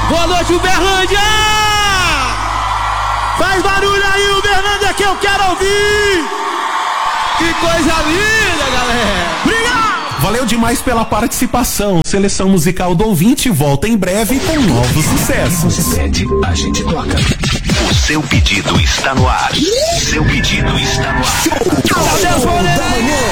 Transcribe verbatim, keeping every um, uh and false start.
Boa noite, Uberlândia! Faz barulho aí, Uberlândia, que eu quero ouvir! Que coisa linda, galera! Obrigado! Valeu demais pela participação. Seleção musical do ouvinte volta em breve com novos sucessos. Você pede, a gente toca. O seu pedido está no ar. Seu pedido está no ar. Show da manhã.